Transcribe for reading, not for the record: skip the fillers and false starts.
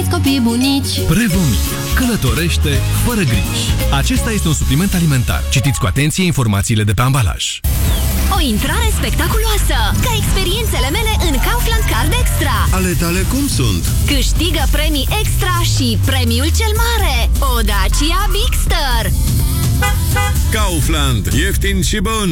copii bunici. Prevomit. Călătorește fără griji. Acesta este un supliment alimentar. Citiți cu atenție informațiile de pe ambalaj. O intrare spectaculoasă, ca experiențele mele în Kaufland Card Extra. Ale tale cum sunt? Câștigă premii extra și premiul cel mare, o Dacia Bigster. Kaufland. Ieftin și bun.